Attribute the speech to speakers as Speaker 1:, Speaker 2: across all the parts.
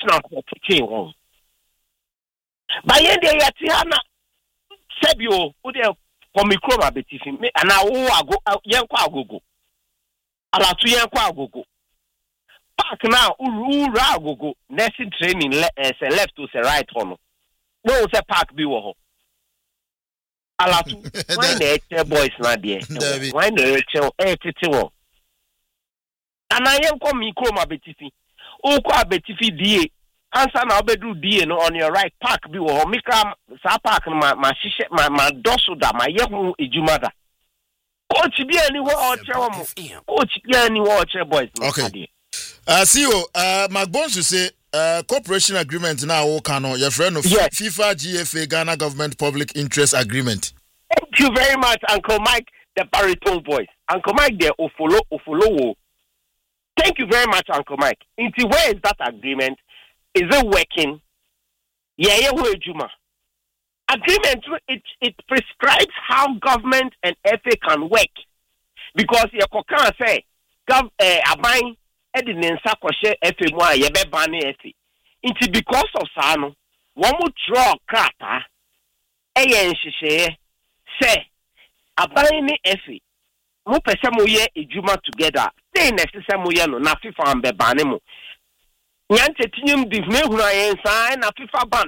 Speaker 1: professional for teaching one. By end of Yatiana Sebio, would have for me chroma betifim, and I go Yankwa go. Ala to Yankwa go. Park now, Ura go, nursing training left to the right on. No, say park be wo. Ala to why the boys na there. Why the tete and I am come chroma betifi. O kwa betifi die. Answer na obedu die no on your right park bi wo mika sa park ma shishe ma dosuda ma yehu ejumada. Coach bi ani wo o chewo mo. Coach bi ani wo o che boys.
Speaker 2: Okay. CEO Magbon say cooperation agreement now wo kan no your friend of FIFA GFA Ghana Government Public Interest Agreement.
Speaker 1: Thank you very much Uncle Mike the baritone voice. Uncle Mike there ofolo. Thank you very much, Uncle Mike. Into where is that agreement? Is it working? Yeah, Juma. Agreement it prescribes how government and FA can work. Because you can say abang edinensa kwashe FA mo ayebe bani FA. Into because of sano, one would draw krata nhihye say abang ni FA. Mo pese mo ye ejuma together. Say necessary mo ye no na FIFA ambe bane mo. Nyante tinyum divne huna yensa na FIFA ban.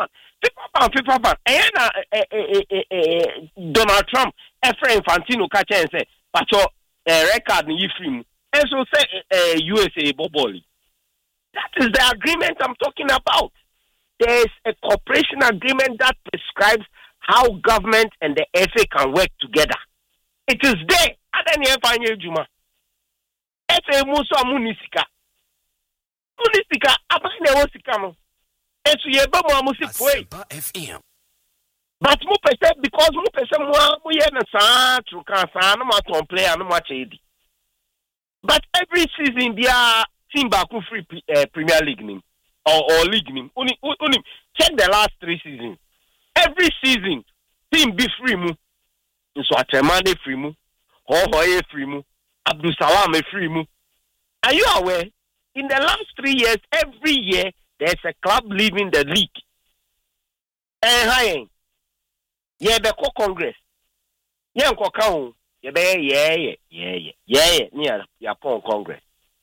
Speaker 1: E na Donald Trump Efrain Infantino ka chen say pacho record ni free mu. And so say USA boboli. That is the agreement I'm talking about. There is a cooperation agreement that prescribes how government and the FA can work together. It is there. Adani efanye juma. FA muso munisika. Munisika abane wosika no. Esu yeba mo amusi poi. FM. But mo pese because mo pese mo ye na sa truka sa no ma ton player no ma chedi. But every season dia team back free Premier League nim or league nim. Uni check the last 3 seasons. Every season team be free mu. So Atemane free mu. Hohoye free mu. Abdul Salam free mu. Are you aware? In the last 3 years, every year there's a club leaving the league. Hi. Yeah, the Congress. Yeah, Kokao. Yeah. Near Yapon Congress.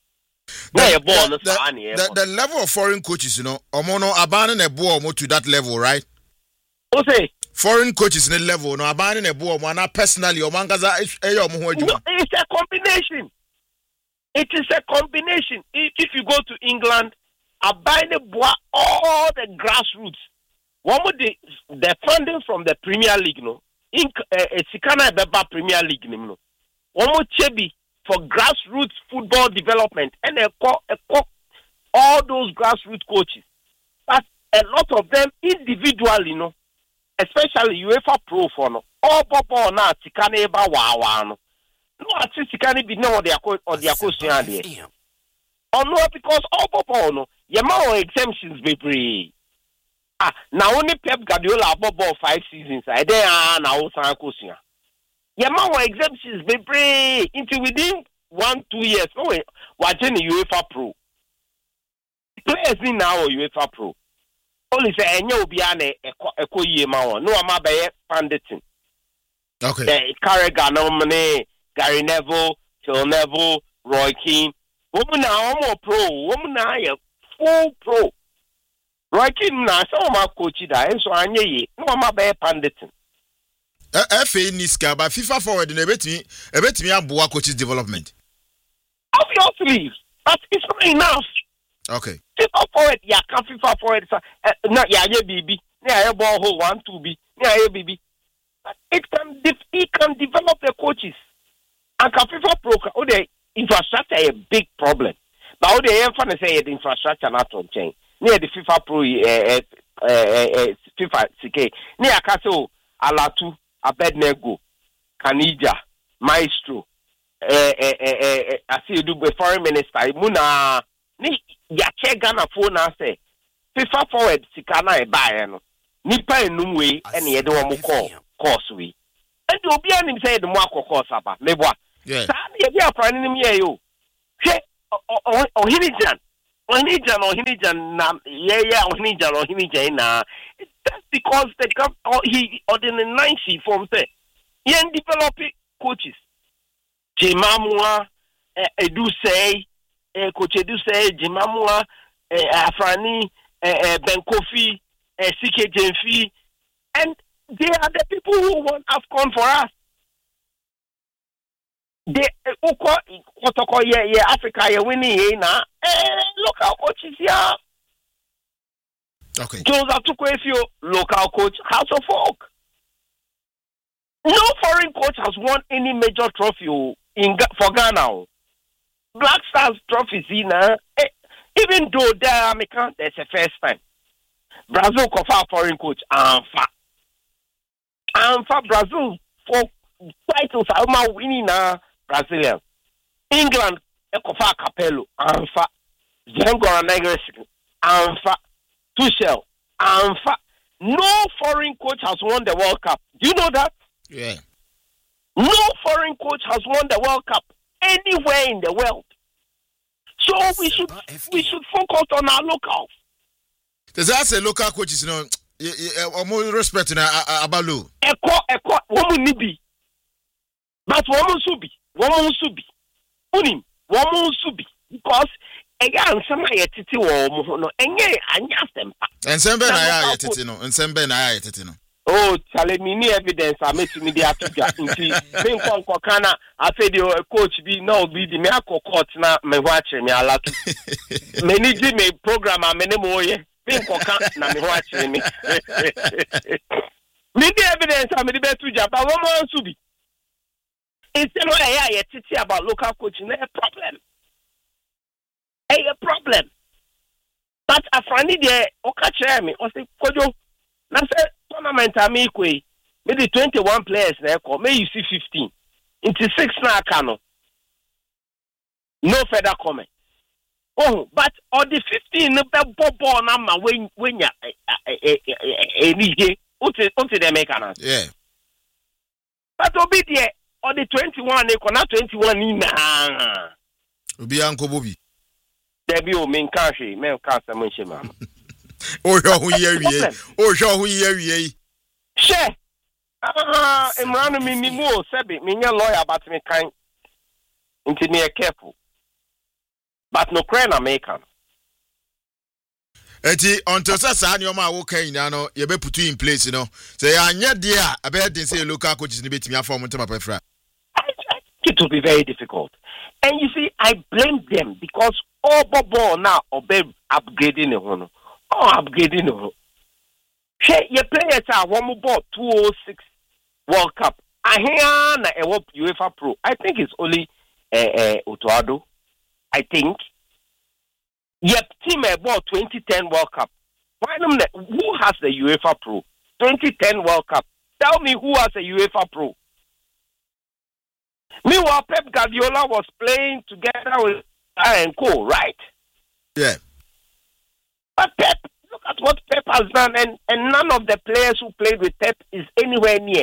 Speaker 2: The level of foreign coaches, you know, Omono abandoning a boy to that level, right?
Speaker 1: Okay.
Speaker 2: Foreign coaches in the level, no abandoning a boy, man, personally, or mangaza,
Speaker 1: it's a combination. It is a combination. If you go to England, abandoning all the grassroots. One of the funding from the Premier League, no, Sikana Beba Premier League, no, one more chebi for grassroots football development, and all those grassroots coaches. But a lot of them individually, no, especially UEFA Pro for no, all papa na Sikana Eba no, no, I see Sikana be no or their question there. Or no, because all papa no, yama exemptions be free. Now only Pep Guardiola above 5 seasons. I there now Sankosia. Yama exemptions be free into within 1-2 years. No way, watching the UEFA Pro. Players in now UEFA Pro. Only say enyo obiane eko yema no amabaye panditing.
Speaker 2: Okay.
Speaker 1: The Carragher nominee, Gary Neville, Phil Neville, Roy Keane. Woman now more pro. Woman now full pro. Roy Keane na some ma coach da so anye ye. No amabaye panditing.
Speaker 2: FA Niska but FIFA forward in a betimi aboa coaches development.
Speaker 1: Obviously, but it's not enough.
Speaker 2: Okay.
Speaker 1: FIFA forward, yeah, can FIFA forward, not yeah, baby, yeah, ball hole 1-2B, yeah, baby. But it can develop the coaches. And can FIFA pro, the infrastructure is a big problem. But all the emphasis say the infrastructure not on change. Near the FIFA pro, FIFA CK, near Kaso, Alatu, Abednego, Kanija, Maestro. I see you do with foreign minister. Muna ni yache Ghana phone na say FIFA forward sikana e buy no. Nipa enum we ene ye de wo mo course we. And obi anim say de mo akoko saba. Meboa.
Speaker 2: Yeah.
Speaker 1: Sa ye bi afran nim ye yo. Hwe ohini jan. Ohinijan na Ohinijan na. That's because he ordinary 90 from say. He develop coaches. Jimamua Edu say Coach Edu say Jimamua Afrani Ben Kofi CK Jenfi, and they are the people who want AFCON for us. They Africa you winning na local coaches here.
Speaker 2: Okay.
Speaker 1: Joseph Tukwefio, local coach, House of Folk. No foreign coach has won any major trophy for Ghana. Black Stars trophies even though they are American, that's the first time. Brazil cover foreign coach Anfa Brazil for titles are winning Brazilian. England cover Capello Anfa Zengora Negres Anfa Tuchel Anfa. No foreign coach has won the World Cup. Do you know that?
Speaker 2: Yeah.
Speaker 1: No foreign coach has won the World Cup anywhere in the world. So we should focus on our locals.
Speaker 2: Does that say local coaches, more respect in Abalu?
Speaker 1: Eko, woman nibi. But woman subi. Unim, woman subi. Because again, some are titi wo no. Enye anya sempa.
Speaker 2: And sembe na ya titi no. And sembe na ya titi no.
Speaker 1: Oh, chale me ni evidence I met me there to get into. Think on Kokana, I said your coach be no be the me akọ court na me watch me ala. Many me program many more ye. Think Kokana na me watch me. Me the evidence I me be to Japan. One more subi. Instead of I titi about local coaching, a problem. A problem. But I find it there. Okay, me. I say, Kojo. Na say tournament amekwe maybe 21 players na call may you see 15 into 6 na kano no further comment. Oh, but all the 15 no ball na ma when ya enije unti dem make ana.
Speaker 2: Yeah.
Speaker 1: But obi there all the 21 e na 21 ni na
Speaker 2: obi anko bobi
Speaker 1: debi o men kan hwe men kan sam hwe mama.
Speaker 2: Oh, who ye wie.
Speaker 1: Share. Imran me mo sebi me nya lawyer but me kind. Until me careful. But no crane American.
Speaker 2: Eti until sa nyoma wo kan ina no ye be put in place say anya dia abe den say local coaches ni betimi afọ mo ntama pefra.
Speaker 1: It will be very difficult. And you see I blame them because all ball now obey upgrading the one. Upgrading no. Hey, your players are one ball 206 World Cup. I hear na UEFA Pro. I think it's only Otoado. I think. Yep, team ball 2010 World Cup. Why don't who has the UEFA Pro? 2010 World Cup. Tell me who has the UEFA Pro. Meanwhile, Pep Guardiola was playing together with and Co, right?
Speaker 2: Yeah. But
Speaker 1: Pep, look at what Pep has done, and none of the players who played with Pep is anywhere near.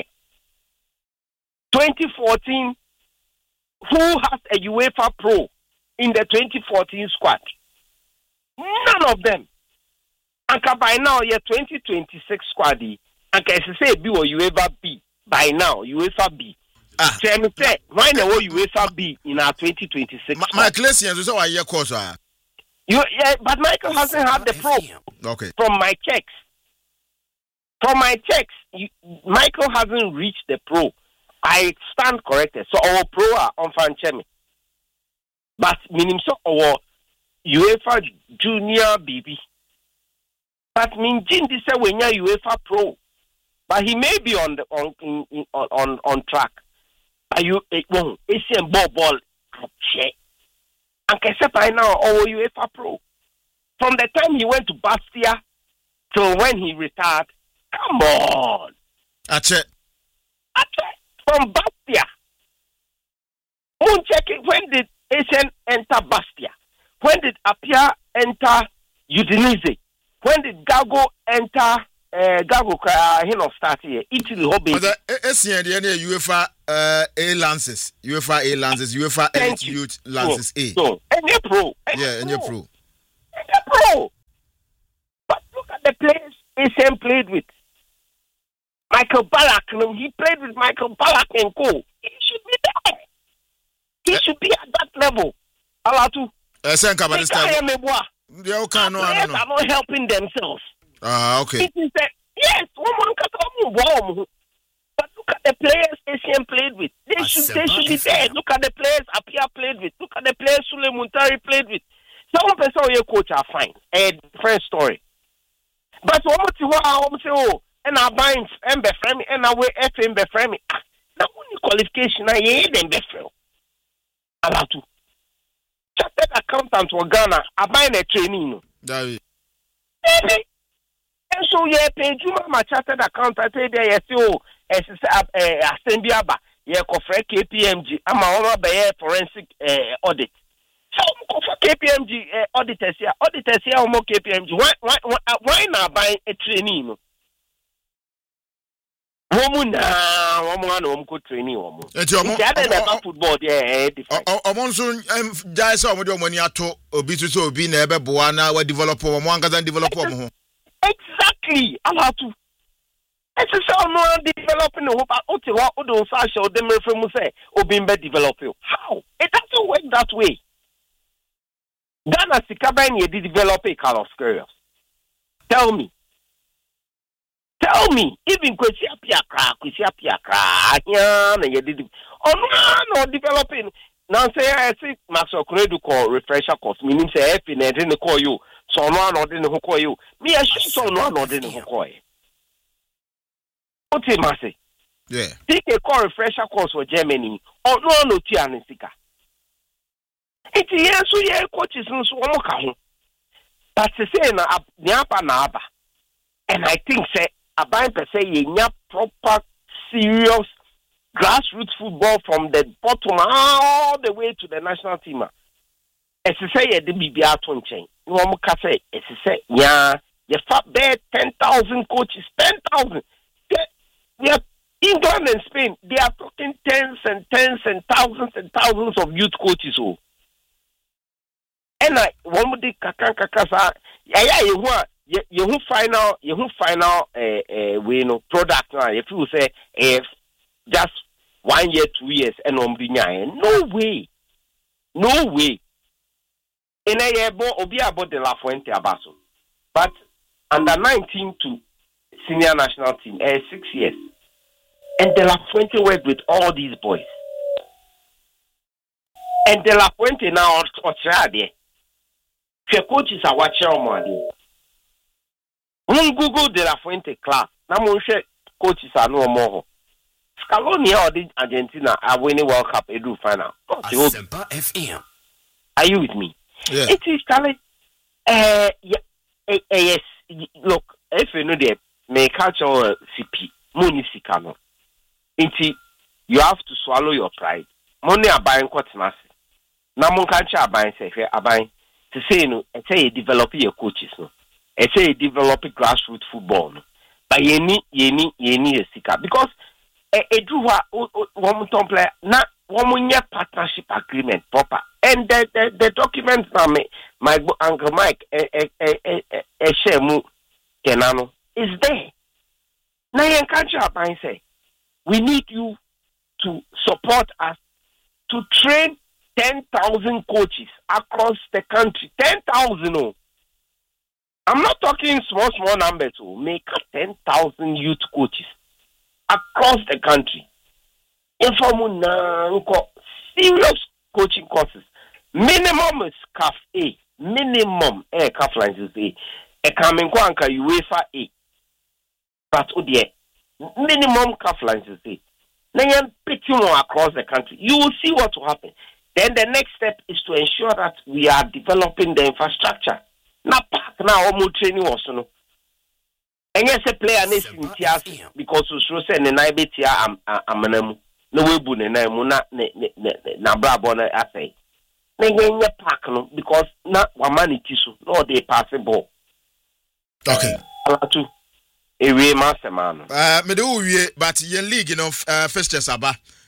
Speaker 1: 2014, who has a UEFA Pro in the 2014 squad? None of them. And by now, you're 2026 squad. And can say B or UEFA B by now, UEFA B. Why now UEFA B in our 2026?
Speaker 2: My Ecclesians is our year course.
Speaker 1: Yeah, but Michael hasn't had the pro.
Speaker 2: Okay.
Speaker 1: From my checks, Michael hasn't reached the pro. I stand corrected. So our pro are on Fanchemi. But meaning so our UEFA Junior BB. But mean Jin this when you UEFA Pro. But he may be on track. But you won't. It's a ball check. And Kese by now, UEFA Pro. From the time he went to Bastia till when he retired, come on.
Speaker 2: Ache.
Speaker 1: From Bastia. Check it. When did Asian enter Bastia? When did Apia enter Udinese? When did Gago enter Gago? He not start here. Italy, hobby.
Speaker 2: But the UEFA A Lances, UEFA Elite Youth Lances A.
Speaker 1: So, any pro.
Speaker 2: Yeah, any pro.
Speaker 1: He's a pro. But look at the players Essien played with. Michael Ballack, he played with Michael Ballack and co. He should be there. He should be at that level. Alatu.
Speaker 2: Players are
Speaker 1: not helping themselves.
Speaker 2: Okay.
Speaker 1: It is yes, one can warm. But look at the players Essien played with. They should be there. Look at the players Apia played with. Look at the players Sule Muntari played with. Some person your coach are fine. A different story. But what you say, and I bind and be frame and I will FM be frame. The only qualification I ain't them be frame. Alatu. Chartered accountant for Ghana, I bind a training.
Speaker 2: David.
Speaker 1: And so you pay you my chartered accountant there you see assembly aba you for KPMG I'm a forensic audit. So for KPMG auditors here more KPMG why not buy a training? Woman training woman. Football there
Speaker 2: Jai saw what your money to obi to be never boana we develop one can develop.
Speaker 1: Exactly. I have to. It's so no developing the hope what don't show them from say Obimbe developing. How? It doesn't work that way. Ghana Sikaban ye develop a Carlos Squares. Tell me, even Kwesi Apia, and you did no developing. Now say I see Maxwell Credo call refresher course, meaning say F in it didn't call you, so no one didn't call you. Me I so no one didn't call you. What's it, Massey?
Speaker 2: Yeah.
Speaker 1: Take a call refresher course for Germany, or no Tianistica. It's yes, so yeah, coaches and so on. But to say Napa, and I think say a bank per se, proper, serious grassroots football from the bottom all the way to the national team. As you say, the BBR chain. You want to say, as you say, yeah, you fat bad 10,000 coaches, 10,000. Yeah, England and Spain, they are talking tens and thousands of youth coaches. Oh, and I one with the kakasa, you final, we know product now. If you say, if just 1 year, 2 years, and no way. In a year, Obi about the La Fuente Abaso, but under 19 to senior national team, 6 years, and the La Fuente worked with all these boys, and the La Fuente now Australia. The coaches are watching on one Google de La Fuente class. Now, coaches are no more. Scaloni or the Argentina are winning World Cup Edu final. Are you with me?
Speaker 2: Yeah.
Speaker 1: It is Charlie. Yes. Look, if you know the may catch on CP, Municicano. You have to swallow your pride. Money are buying what's massive. Now, Munkancha are buying, say, are buying to say, no, I say, develop your coaches, no. I say, develop grassroots football, no. But you need a sticker because a do one player, not one partnership agreement proper. And the documents from my Uncle Mike, Shemu Kenano, is there. Now, you can't say, we need you to support us to train 10,000 coaches across the country. 10,000. Oh. I'm not talking small numbers. Oh. Make 10,000 youth coaches across the country. Serious coaching courses. Minimum is CAF A. Minimum CAF license A. A Kamenkwanka UEFA A. But minimum CAF license A. Now you're pitching more across the country. You will see what will happen. Then the next step is to ensure that we are developing the infrastructure. Now, park now, almost training was no. And yes, a player needs in tears because we should send an IBT. I'm no way, na brabona assay. Then park no because not one money tissue, no they pass the ball.
Speaker 2: Okay.
Speaker 1: A way master man.
Speaker 2: Me do we, but yen league, fixtures aba.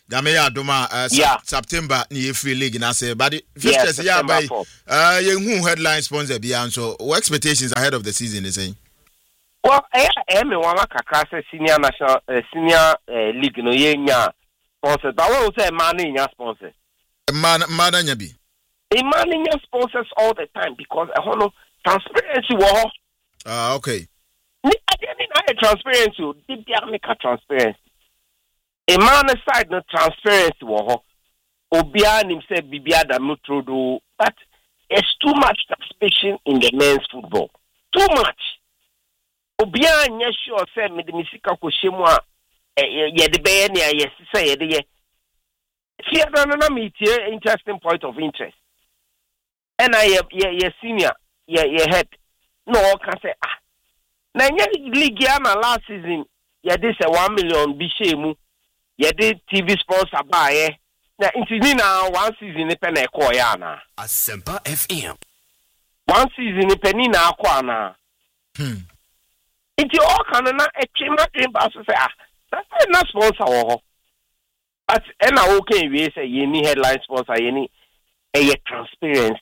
Speaker 2: Jameya Doma September ni free league na say but fixtures by who headline sponsor be so what expectations ahead of the season is saying.
Speaker 1: Well, me wama kakra say senior national senior league no yenya sponsors but we say man nya sponsors.
Speaker 2: Man nya bi.
Speaker 1: Man nya sponsors all the time because no transparency wo.
Speaker 2: Okay.
Speaker 1: I didn't transparency, did make transparency. A man side no transparency wo. Obia himself bibia da no trodo, but there's too much suspicion in the men's football. Too much. Obia nya sure say me de misika ko shemu a ye de be ne yes say ye de ye. Fear na me tie interesting point of interest. And I ye senior ye head no can say na nya league ya na last season ye de say 1 million bi shemu ye de TV sponsor ba ye na intini na one season ne pe na ekọ ya na
Speaker 3: Asempa FM
Speaker 1: one season ne pe ni na akọ na It's all kind of a chamber dream pass say that's not sponsor wo but and I okay we say you need headline sponsor you need a transparency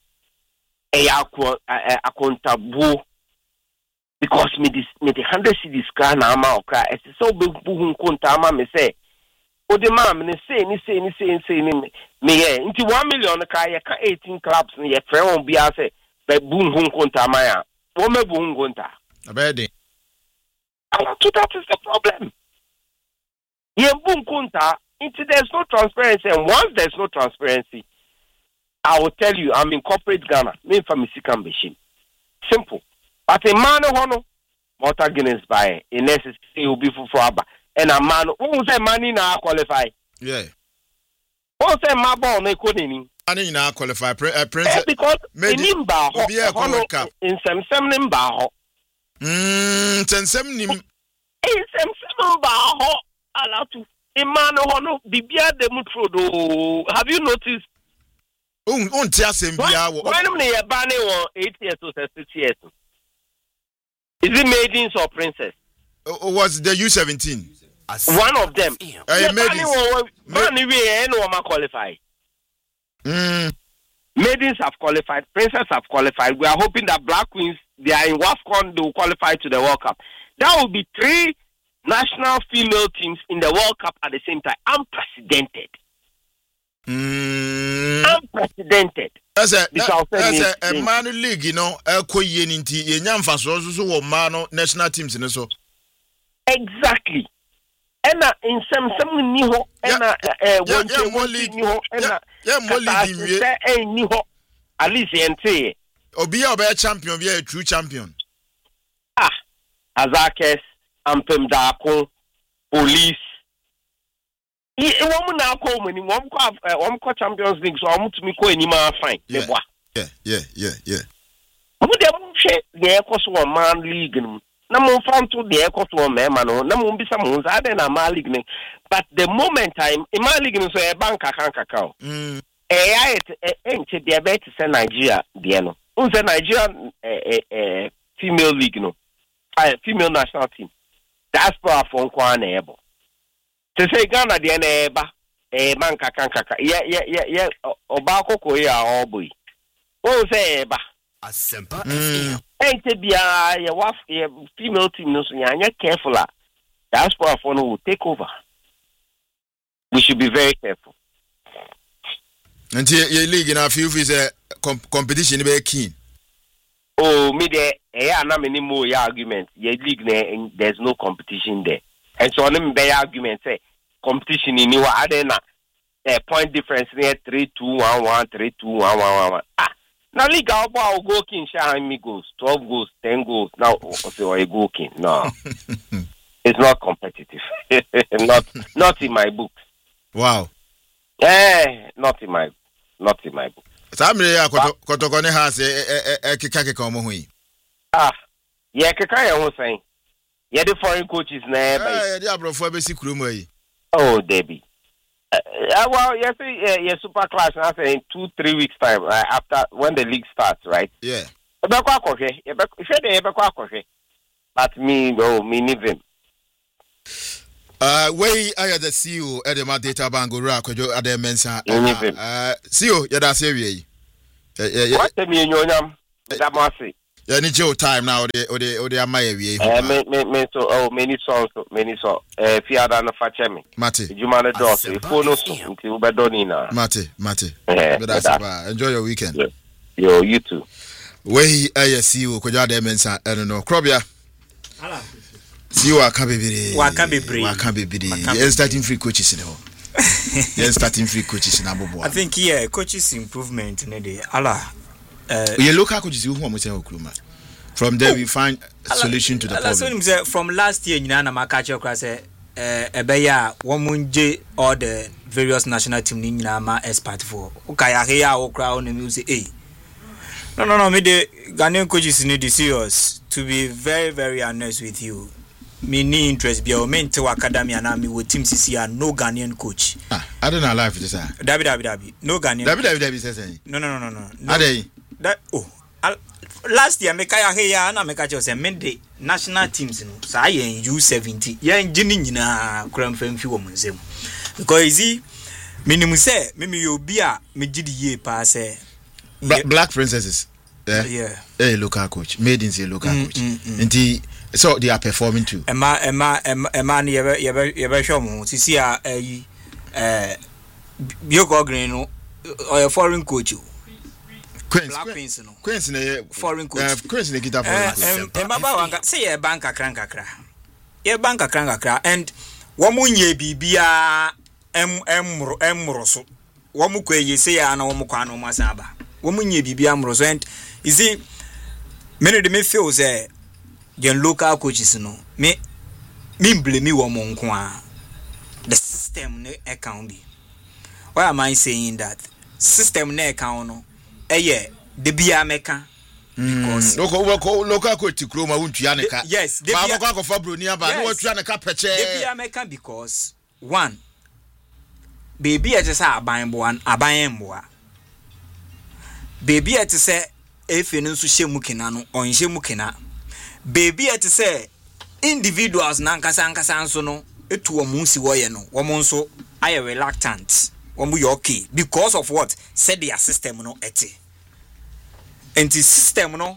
Speaker 1: accountable because me the 100 cedis ka na ama okra it's so big buhun konta ama me say o de ma me say ni me ye nti 1 million ka ye ka 18 clubs ni ye frɛ on bia say be buhun konta ama ya wo me buhun konta
Speaker 2: abedi
Speaker 1: that is the problem. Ye boom kunta, there's no transparency, and once there's no transparency, I will tell you, I'm in corporate Ghana, me from Misika machine. Simple. But a man who Motor Guinness by a necessary will be for Abba. And a man who say money now qualify.
Speaker 2: Yeah.
Speaker 1: Who say my ball may couldn't
Speaker 2: money now qualify prince
Speaker 1: because in Nimba in some Nimba.
Speaker 2: Sensem nim.
Speaker 1: Sensem ba ho alatu. Imano hono bibia de mutrodo. Have you noticed?
Speaker 2: Tia sembia wo.
Speaker 1: When me ba ne won 8 years to 6 years. Is it maidens or princess?
Speaker 2: Was the U17?
Speaker 1: One of them. Maidens qualify. Maidens have qualified, princess have qualified. We are hoping that Black Queens, they are in WAFCON, they will qualify to the World Cup. That will be 3 national female teams in the World Cup at the same time. Unprecedented. Unprecedented.
Speaker 2: That's a man league, you know, Koyeninti, Yamfa, so Mano national teams in so.
Speaker 1: Exactly. And in some niho, and one league, at least ente.
Speaker 2: Obia be a champion, be a true champion.
Speaker 1: Azakes, Ampem Dako, Police. Woman now call me, one Champions League, so I'm to me call any man fine.
Speaker 2: Yeah.
Speaker 1: Who them share the Ecos one man league? No more found to the Ecos one man, no more be some ones. I don't know my league. But the moment I'm in my league, so a bank can't cacao. AI ain't diabetes in Nigeria, Diano. Who's a Nigerian female league, no? Female national team. That's for phone call able. To say Ghana the neighbor, a man kaka. Yeah. Obako koya all boy. Oh, say eba.
Speaker 3: Asempa.
Speaker 1: Ain't it be a female team, no, so you're careful. That's for phone will take over. We should be very careful.
Speaker 2: And your league in our field is a competition very keen.
Speaker 1: Oh, me there, not many more arguments. Your league there, there's no competition there. And so on them argument say competition in you are then point difference near 3-2-1-1, 3-2-1-1-1. Now league I'll go king share me goals, 12 goals, 10 goals. Now so I go king. No. It's not competitive. not in my book.
Speaker 2: Wow.
Speaker 1: Not in my book.
Speaker 2: Samre ya kotokone has keka omo hui.
Speaker 1: Yeah, keka ya ho san. Yeah, the foreign coaches na
Speaker 2: yeah, the abrofo be si kurom yi.
Speaker 1: Oh, Debbie. Well, yes, super class now in 2-3 weeks time after when the league starts, right?
Speaker 2: Yeah.
Speaker 1: But me need him.
Speaker 2: Way I the CEO at the data bank go rock at the mensa. CEO, yeah, that's area.
Speaker 1: What the me nyonyam that must
Speaker 2: Yeah, need your time now. They are my way.
Speaker 1: Many songs. Fiada na fachemi.
Speaker 2: Mate.
Speaker 1: You man a door. If you know so, you better Nina.
Speaker 2: Mate. But that's about. Enjoy your weekend.
Speaker 1: Yo, you too.
Speaker 2: Way I see you. Could you mensa? I don't know. Krobia. See you are Kabibiri. Wakabi. You're starting free coaches in the hall. You're starting free coaches in Abu.
Speaker 4: I think coaches improvement in the day.
Speaker 2: You local coaches who want to say Okruma. From there we find a solution to the problem.
Speaker 4: From last year, Nana Makacho Krase, Ebeya, Womunje, or the various national team in Nama expert for Ukaya or crown and music. No, me the Ghanaian coaches need to see us. To be very, very honest with you. Me ni interest be o mental academy and me with team CC and no Ghanaian coach.
Speaker 2: I don't know life this
Speaker 4: Dabi. No Ghanaian.
Speaker 2: Dabi says.
Speaker 4: No.
Speaker 2: Ade.
Speaker 4: That last year me kaya heya na me kacho say me the national teams no say yen U70. Yen gini nyina kram famfi wo munzem. Because easy minimum say me obi a me gidi ye pa say
Speaker 2: Black Princesses. Yeah. Hey, local coach. Made in say local coach. And so they are performing too.
Speaker 4: Emma ni yebe show mo. Sisi a Bioko Green or a foreign coach. Queens no.
Speaker 2: Queens na
Speaker 4: foreign coach.
Speaker 2: Queens na kita foreign coach.
Speaker 4: Emma wanga say ye bank akran kakra. And womu nye bibia emroso. Womu kwe say ya na womu kwa no masaba. Womu nye bibia emroso. And you see many de me feel say the local coaches no me blame me woman the system ne account be. Why am I saying that? System ne account no the bia meka because
Speaker 2: local coach to Kroma won't yaneka.
Speaker 4: Yes, the
Speaker 2: bia ko fa broni aba no watu yaneka peche.
Speaker 4: The bia meka because one baby e say aban boa. Baby e say efe no so hye mukina no onhye mukina. Baby at say individuals nankasa nso no etu omunsi woye no womonso aye reluctant womu you okay because of what said their system no eti and the system no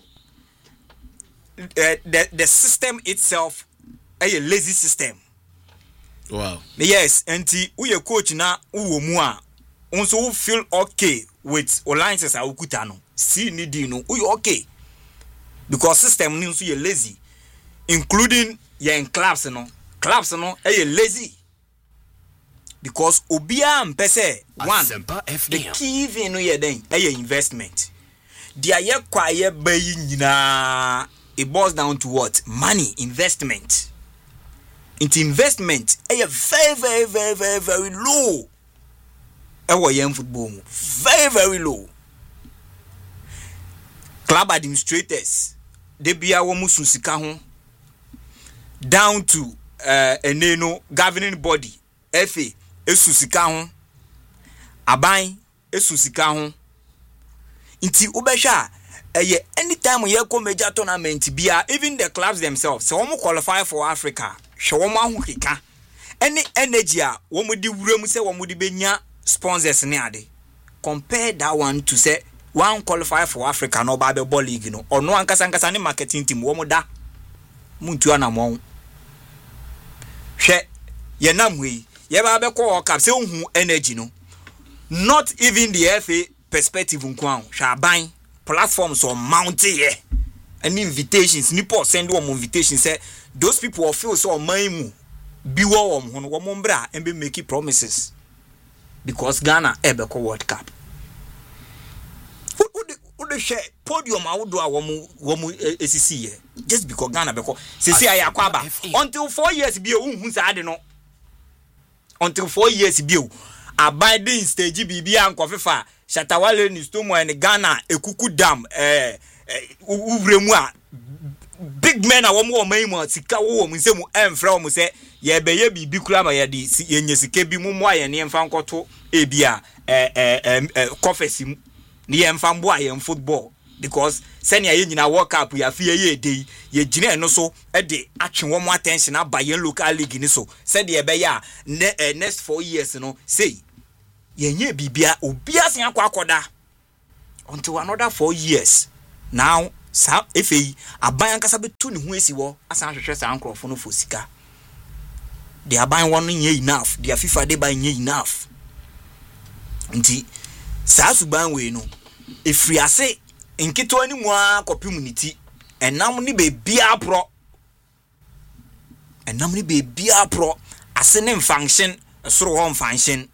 Speaker 4: the system itself a lazy system.
Speaker 2: Wow.
Speaker 4: Yes, and we coach na uwo mu a unso feel okay with alliances a ukuta no see need no we okay because system ni nso ye lazy including your clubs no lazy because obia mpese one the key thing no ye den investment dia ye kwa ye bayi nyina it boils down to what money investment into investment very low yen football very low. Club administrators they be our mususika ho down to eneno governing body FA esusika ho aban esusika ho inti obehwa anytime ye ko major tournament bia even the clubs themselves so won qualify for Africa hwe won ahokeka any energy a won di wuram se won di benya sponsors ne ade compare that one to say one qualify for Africa no ba be ball league no ono ankasa ne marketing team wo da muntu anamon hwe ye nam hui ye ba be ko cup se hu energy no not even the FA perspective nko hwe aban platforms on mount here and invitations nipo send one invitation say those people will feel so man bi wo wo mbra and be making promises because Ghana ebe ko World Cup the share podium awudo a womu esisi just because Ghana beko sisi aya kwaba until 4 years bi ohun sa ade no until 4 years bi abiding stage bi ankofefa Shatawale ni stomo en Ghana ekuku dam uvremu a big men a womu omaimu sika wo mu nsemu emfra wo mu se ye beye bibi kura ma ye di yenye sika bi mu mo aye ne emfa nkoto ebia kofesi ni emfa mbo aye football because senior ye nyina World Cup ya fie ye dey ye gina no so e de atwe wo mo attention aba ye local league ni so said ye be ya next 4 years no say ye nye bibia obia sen akwakoda until another 4 years now sa efe aban kasa betu ne ho esi wo asan hwehwe sa ankrofo no for sika the aban one nye enough the FIFA dey by nye enough nti sa suban we no efri ase nkito ani mu a community enam ni bebia pro ase ne function soro ho function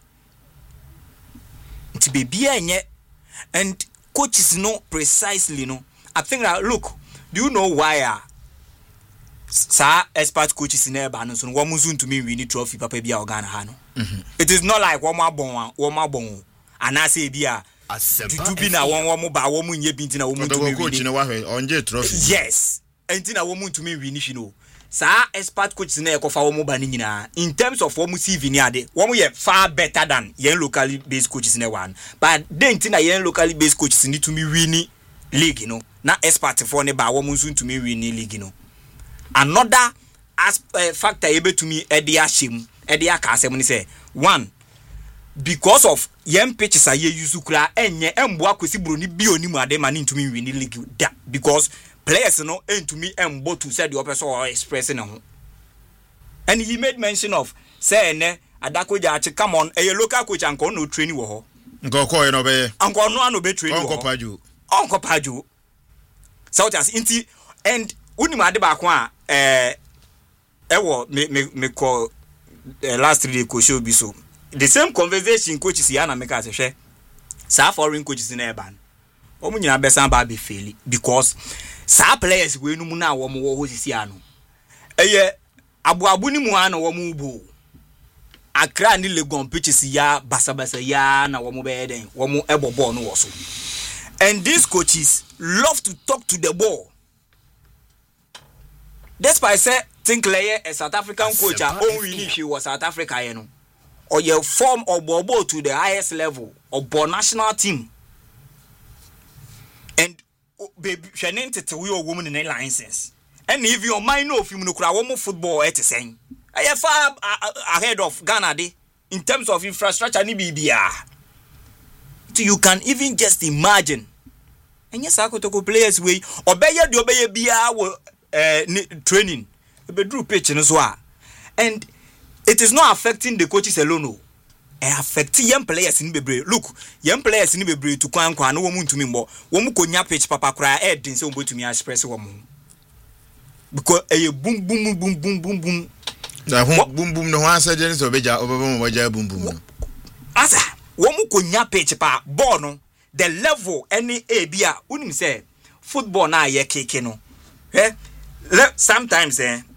Speaker 4: nti bebia enye and coaches no precisely no I think that look do you know why sa expert coaches in eba no so wo muzu ntumi win trophy papa bia organ ha no it is not like wo mabon anase bia to be na wo mo ba wo mu nye bi ntina wo mu ntumi
Speaker 2: coach no wa hwe onje trophy
Speaker 4: yes ntina wo mu ntumi win shi no sa expert coaches na ekofa wo mo ba ni nyina in terms of wo mu CV ni ade wo mu ye far better than yen locally based coaches na one but then ntina yen locally based coaches ni to me win league no na expert for ne ba wo mu nso to me win league no another factor ebe to me e dey ashim e dey aka asem ni say one because of yen pitches aye use kura enye embo akosi broni bi onimu ade ma ni to me win league da because players no to me embo to say the opposite or expressing ho and he made mention of say ne adakoja achi come on a local coach anko no training wo ho
Speaker 2: nkoko no be
Speaker 4: anko no ano be training wo onko paju so that's inti and unima ade ba ko a ewo me call last 3 day coach obi so the same conversation coaches ya na make as hwe sa foreign coaches na eban omu nyina besan ba be fail because sa players we nu mu na wo mo wo sisi ano eye abu ni mu ana wo mu bu Accra ni Legon pitches ya basabasa ya na wo mo be den wo mo ebobo no wo so and these coaches love to talk to the ball. Despite say think Leye a South African coach only she was South Africa you know or you form or bobo to the highest level of national team and baby shenin tete we woman in license and if your mind know if you no kura wo football at saying I far ahead of Ghana dey in terms of infrastructure ni bibia so you can even just imagine and yes akotoko players we obeye de obeye bia wo training be drew pitch no so and it is not affecting the coaches alone no affecting young players in bebre look young players in bebre to kwankwa no wo mu ntumi mbo wo mu konya pitch papa kra din say wo betumi express wo mu because boom boom boom boom boom boom
Speaker 2: da boom boom no answer je so beja obebe mo ja boom boom
Speaker 4: asa wo mu konya pitch pa ball no the level any bia unim say football na ye keke no sometimes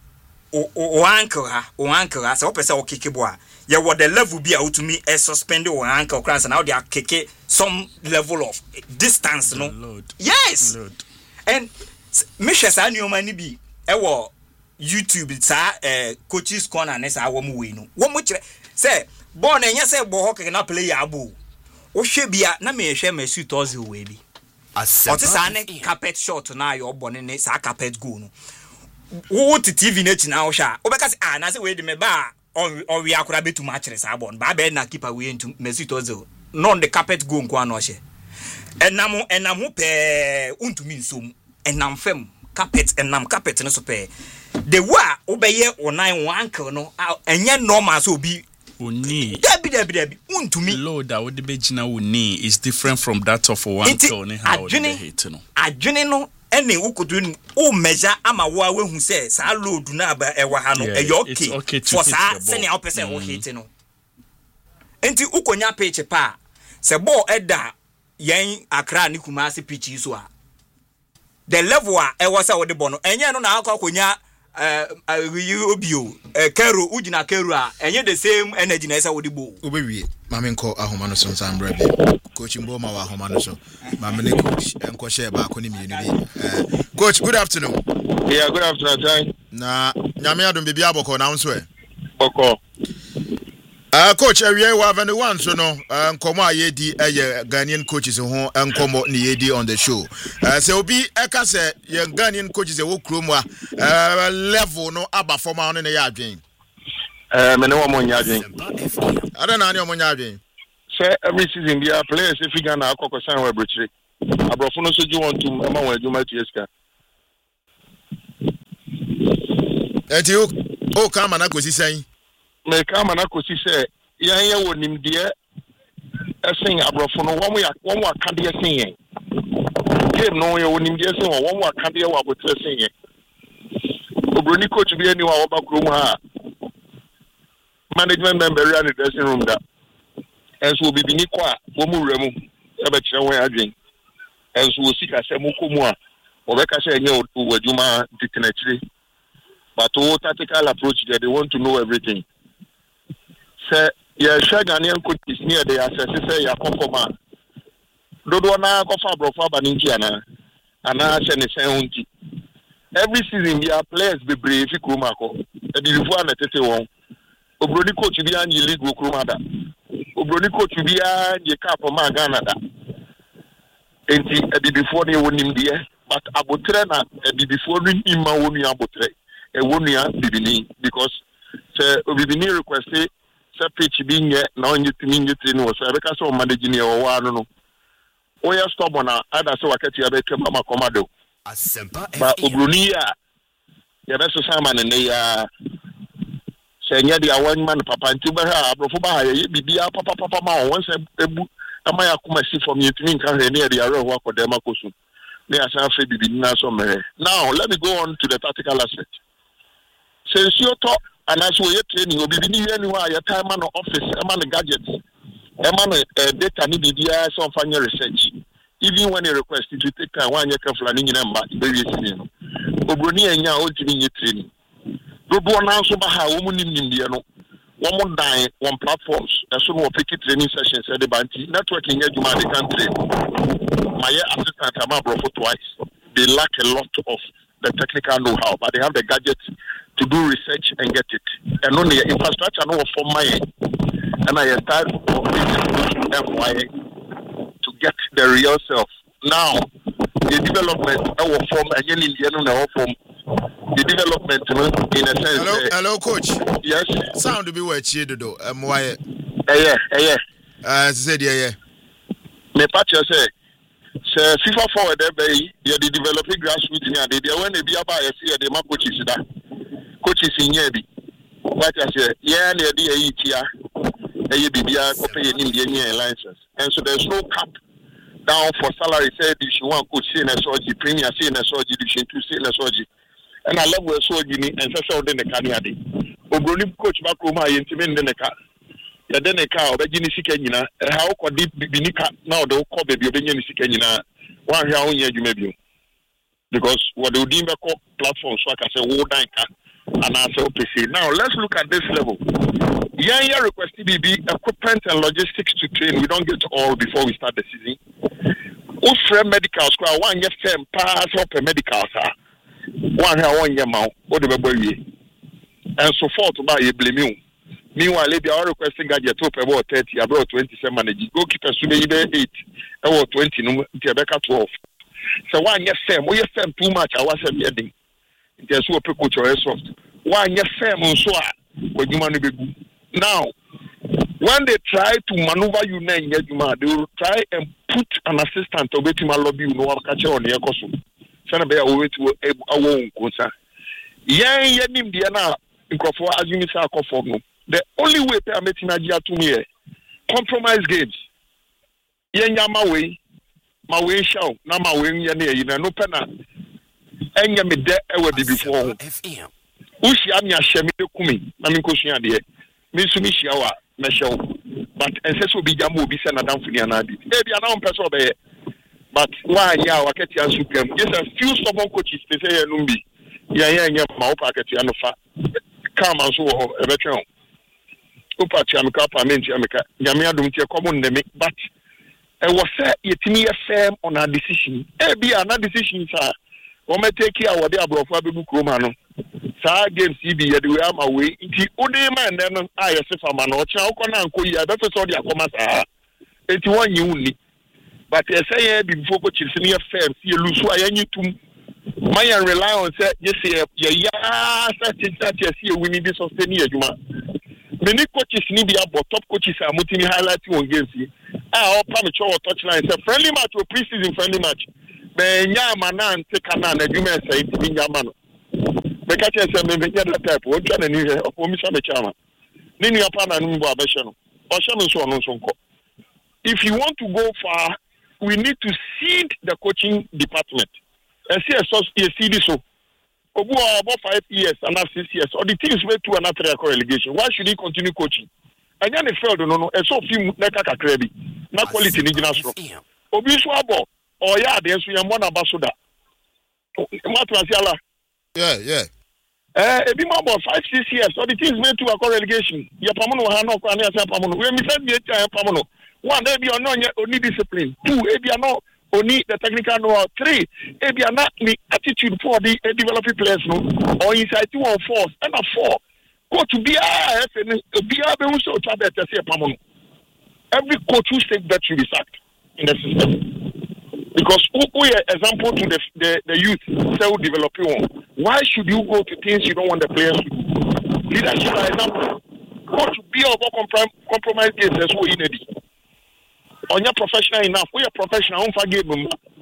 Speaker 4: o ankle so person o keke boa ye what the level bia utumi suspend o ankle cross now they are keke some level of distance no load. Yes load. And Misha sa nyoma ni bi wo YouTube sa coaches corner na sa wo mu we no wo mu kire say ball na nya say ball hockey na play ya abo o hwe bia na me hwe me suit ozi we bi otisa ne carpet shot na yo bone ne sa carpet go no wo TV na chi na wo hwa obeka say na say we de me ba on we akura betu ma kire sa ball ba be na keeper we ntu me suit ozi no the carpet go nko na hwe enam ho pe untumi nsom enam fam carpet enam carpet no so pe the wa obeye onan ankle no enye normal so obi
Speaker 5: Uni
Speaker 4: Debi untumi
Speaker 5: load that would be gina uni is different from that of one ankle ne how they hit no
Speaker 4: adwene no ene ukodu o measure ama wo awehu say sa load na ba ewa ha no okay for sa senior opese wo hit no enti ukonya pitch pa se ball eda yen Accra ni Kumasi pitch so a the level a ewa sa wo de ball no enye no na akonya obio Kero ujina Kero a enye the same energy na esa wo de bo
Speaker 2: obewie mame nko ahoma no so nsan bra bi coach Mboma wa ahoma no so mame ne coach enko share ba ko ni mienu bi coach good afternoon.
Speaker 6: Yeah, good afternoon.
Speaker 2: Na nyame adom bibia boko na nso
Speaker 6: boko
Speaker 2: Coach, we have anyone so no nkomo ayedi Ghanaian coaches ho nkomo ni yedi on the show. So obi eka say ye Ghanaian coaches e wo krom a level no aba forma no na ya adwen.
Speaker 6: Me no mo nya adwen.
Speaker 2: Ada na ani mo nya adwen.
Speaker 6: Say every season we are players if Ghana akoko san we brochire. Abrofo no so ju want to ma won adwuma to yeska.
Speaker 2: Eti o kama na kosi san.
Speaker 6: Me kama na kosi say yan ye wonim de esen abrofo no won wa ka de esen yen game no ye wonim de esen won wa ka de wa botre esen yen obroni coach bi ani wa oba krom ha management member ya in the dressing room da enso obi bi ni kwa wo mu wura mu e be kire won adwen enso wo sika se mu komu a wo be ka se enye wadwuma ditinachire but o tactical approach there they want to know everything. Say yeah, Ghanaian coaches near the assess say ya kokoma. Dodo na kofa brofa baninki ana chene senunti. Every season we are players be brave kroma ko. E bi before na tete won. Obroni coach bi an league wo kroma da. Obroni coach bi an ye cap ma Ghana da. Enti e bi before ne wonim de but abotre na e bi before ni ma wonu abotre. E wonu ya bibini because say bibini requested say pitch being na onye timi nyetri no so ebeka so manage ni o wa no oya stubborn na ada so wakati ya beke mama komado ba obruni ya be so sama ne ya se nya dia wan man papa nti ba ha abrofo ba ha ye bibia papa ma won se ebu ama ya kuma si from yetimi nka he ne dia ro wa kodema kosu ne asa fe bibini na so mere. Now let me go on to the tactical aspect. Since you talk and as we training, we be near anywhere your time on office, man gadgets, man data need be some final research. Even when you request it, you take time 1 year for an engine number, very soon. Obroni and ya old training. Robo announce about how woman in India, no one more die, one platforms, as soon as pick training sessions at the Banti, networking at the country. My assistant, I'm for twice. They lack a lot of the technical know-how, but they have the gadgets to do research and get it. And only infrastructure no for my and I start to get the real self. Now the development our form again in the form the development in a sense.
Speaker 2: Hello coach.
Speaker 6: Yes.
Speaker 2: Sound to be where cheated though. Why?
Speaker 6: Yeah.
Speaker 2: Said yeah.
Speaker 6: Me patch say FIFA forward there you the developing grassroots near they when they be about see the coaches that coaches in Yebi. What I say, yeah, near the ETA, a BBI, copy in Indian license. And so there's no cap down for salary. Said if you want coach in a soji, premier in a soji, division 2 in a soji. And I love where soji and so then the Kanyadi. Obroni coach back home, I intimate in the car. Ya then a car, but Jenny Sikanina, how could deep Binika now the call baby of Jenny Sikanina, 1 year on you may be. Because what the Udimba platforms, like I say, and I say, now let's look at this level. Yeah, request BB equipment and logistics to train. We don't get all before we start the season. Friend medical school, 1 year firm pass up a medical, sir. 1 year, 1 year, mount, what the baby, and so forth about you blame you. Meanwhile, they are requesting gadget to about 30, about 27 managers. Goalkeeper should be 8, about 20, no, 12. So 1 year firm, we firm too much. I was a wedding. There's what people are soft. 1 year firm on so when you want to be now. When they try to maneuver you, they will try and put an assistant to get him a lobby. You know what catch on your costume. Sana be away to a won concern. Yan yanim diana for as you say conform. The only way to make Nigeria to me compromise games. Yan yama way, my way show, na my way yan no pena. Enya me de ewe bi before. Ushi ami ashemi kumi na mi kosuya de. Mi sumi shiawa me show. But ense obi jamu obi se na danfuni anadi. E bia na on person be. But why ya wakati an supreme. Yes, a few stubborn coaches they say numbi. Ya ma opa akati anofa. Come and so e betwe. Opa ti amika parliament amika. Nyame adom ti common neme but e was say yetimi firm on a decision. E bia na decision sir. Wọ́n take care of the abroad for people Kromano. saa games bi ye de we ama we nti ode man no aye se fama no cha ukona anko yi abefe so de akoma saa enti wonyi unni but say bi before coach senior firm see lusu ayanyi tum my rely on say yes ya see winning this sustain adwuma many coaches ni be about top coaches are mutini highlighting on games all premature touchline say friendly match or pre-season friendly match be nya mana nte kana na adwuma say ti nya ma no be ka che say me nya that type o twa na ni he o mi sa me chama ni ni apa na no bo abehye no o hye me so no so nko. If you want to go far, we need to seed the coaching department. And see a seed so. Obu about 5 years and 6 years, or the teams went to another relegation. Why should he continue coaching? And then they failed, no, and so few Nekaka Krebi, not quality in international. Obi Swabo, or yeah, there's one ambassador.
Speaker 2: Yeah.
Speaker 6: A bit more about 5-6 years, or the teams went to a relegation. Yapamono Hano, Pamono. We said the Pamono. 1, maybe or no only discipline. 2, maybe no only the technical know. 3, maybe not the attitude for the developing players no or inside 2 or 4 and a 4. Go to BRF and BRF also try to say Pamono. Every coach who says that should be sacked in the system. Because we are example to the youth self developing one. Why should you go to things you don't want the players to do? Leadership for example. Coach be about compromise games as well in it. On your professional enough, we are professional on for game.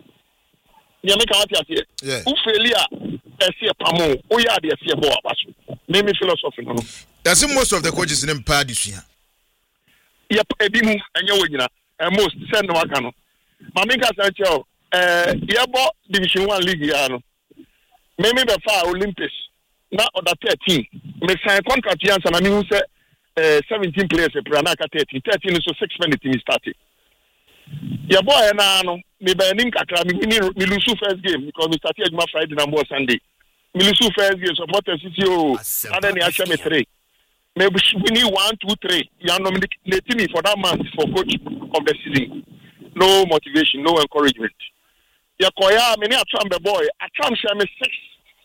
Speaker 6: You make out here.
Speaker 2: Yeah.
Speaker 6: Who failure? See a pamo. We are the see a boa. Name me philosophy. No.
Speaker 2: That's most of the coaches in Empire this year.
Speaker 6: Yep, Ebimu and your winner. And most send no Wakano. Mamika Sancho, Yabo Division 1 League Yano. Maybe the far Olympics. Now other 13. Me sign contract Yans and I mean who say 17 players per anaka 13. 13 is so 6 minutes team started. Your boy and I know me by name kakra me lose first game because we started my Friday and Sunday. Me lose first game support CCO and then I me 3. Maybe we need 1, 2, 3. You nominate me for that month for coach of the season. No motivation, no encouragement. Ya koya me ni atram the boy, atram share me 6.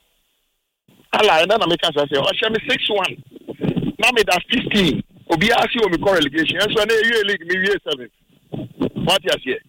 Speaker 6: Ala and then I make us say, oh share me 6-1. Now me that 15. Obi asi o me call relegation. So na you league me 7. What you say?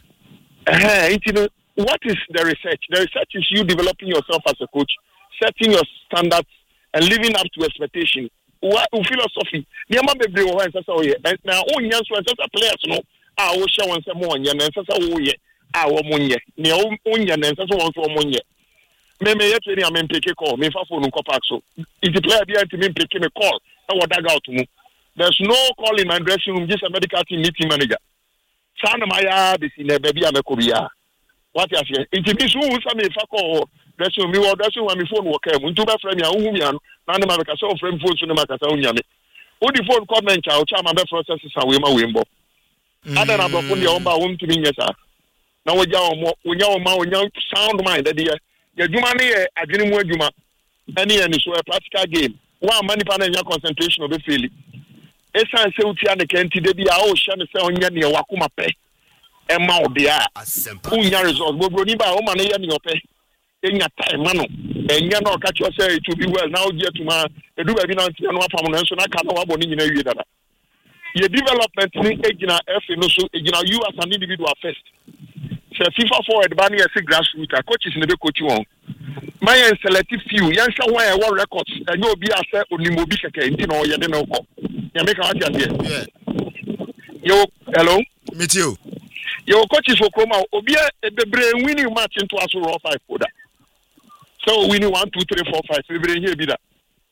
Speaker 2: Yeah.
Speaker 6: What is the research? The research is you developing yourself as a coach, setting your standards, and living up to expectation. What philosophy? Niama bebre wo han sasa oye. Na onyan so sasa players no a wo share won say mo onye na sasa wo ye a wo monye. Ne onye na sasa won so monye. Me yet any am peke call. Me fa phone ko pack so. If the player be anti me peke me call, I will dag out mu. There's no call in my dressing room, just a medical team meeting manager. Sana maya this in a baby amekobia. What you say? It means who some if I call dressing room, me dressing room, my phone work. Unto my friend, ya none of my so friend phone to the Macasa Unyame. Who the phone comment, I'll charm my processes and Wima Wimbo. Other than upon your own home to me, yes, sir. Now, when you sound mind, that dear, your Jumani, I didn't want Juma. Any so a practical game. One money pan and your concentration of the feeling. Esan se uti ane kenti de bi a o hye ne se onye ne wakoma pe e ma obi a unya result gbogbo ni ba o ma ne ye ne ope enya time no enya na o ka cho say it will be well now get to ma edu ba bi na ntia no afam no so na ka na wabo ni nyina wie dada ye development ni egina efe no so egina you as an individual first say FIFA forward ba na say grassroots coaches ne be coach won my selective few yan sha wan e war records enye obi a say onimo bi keke nti na o ye de no ko ya make out here.
Speaker 2: Yeah.
Speaker 6: Yo, hello.
Speaker 2: Meet you.
Speaker 6: Your coaches for Chroma, Obia, the brain winning match into us raw 5 for that. So winning 1, 2, 3, 4, 5. The brain here be that.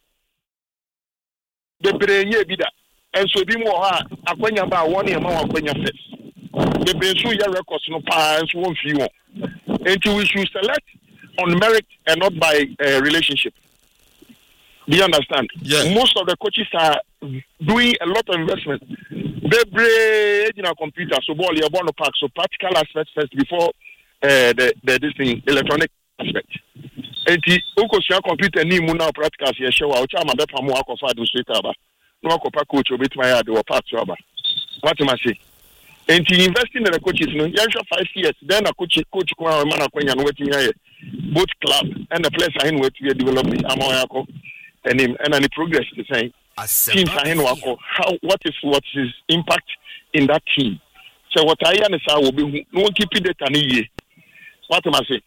Speaker 6: The brain here be that. And so be more hard. Akwenya ba 1 year more akwenya first. The brain show your records no parents won't feel. And we should select on merit and not by relationship. Do you understand?
Speaker 2: Yeah.
Speaker 6: Most of the coaches are doing a lot of investment. They bring in a computer, so ball you're born to pack, so practical aspects first before this thing electronic aspect. And the Ukosia computer ni muna practical here show out chama be pamu akofa administrator ba. No akopa coach obet my yard or part so ba. What am I say? And to invest in the coaches, no, you 5 years. Then a coach man akwenya no wetin here. Both club and the players are in where to develop the Amoyako. and any progress the same. Teams are in what is impact in that team. So what I understand will be no keep it an year. What am I saying?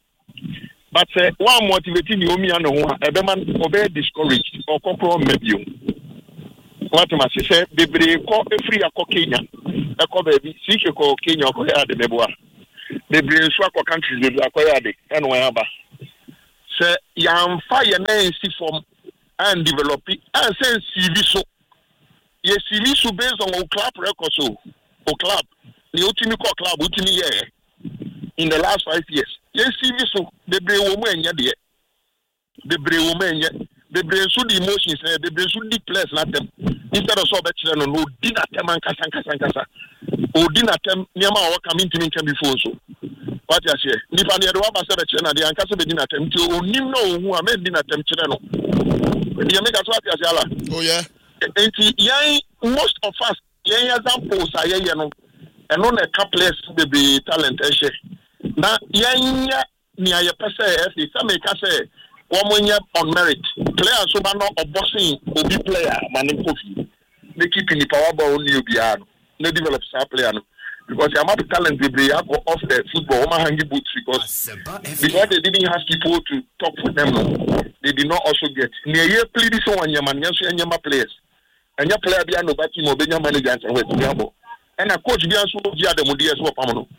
Speaker 6: But one motivating you me and a man obey discouraged or conquer maybe. What am I say? They call a free a Kenya. A call baby, see you call Kenya or the Beboa. They bring swap countries with Akoyade and wherever. Say, young fire name see from and develop it and say CV so. Yes, CV so based on our club record so. Or club. The ultimate club, ultimate in the last 5 years. Yes, CV so. They bring women yet. They bring women yet. They bring so the emotions, they bring so the players not them. Instead of so better no dinner them and kasa. O dinner them nyama o come into me can before so. What you say? Nipa ne do aba se be kire na de anka se be dinner them ti o nim no hu a me dinner them kire no. You make us what you say ala.
Speaker 2: Oh yeah.
Speaker 6: And most of us yen examples are yen no. And on a couple be talent ehye. Na yen ni aye pese e some make say one on merit. Players so no bossing obi player man kofi. They keep in the power ball new biano. They develop star player no. Because the amount of talent they bring go off the football, hanging boots because they didn't have people to talk for them. No. They did not also get near year play this one Yaman Yama players. And your player be no back team or Benjamin managers and West Gambo. And a coach be also Gia the Mudia so Pamano.